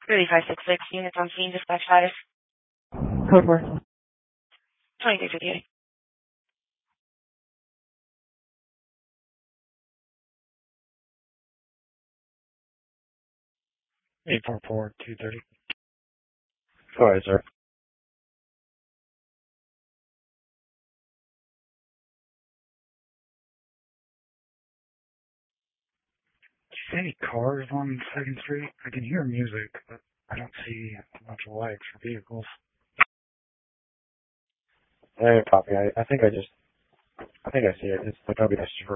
3566, units on scene, dispatch status. Code word. 2358. 844-230. Go ahead, sir. Do you see any cars on 2nd Street? I can hear music, but I don't see much lights for vehicles. Hey, copy. I think I see it. It's the WS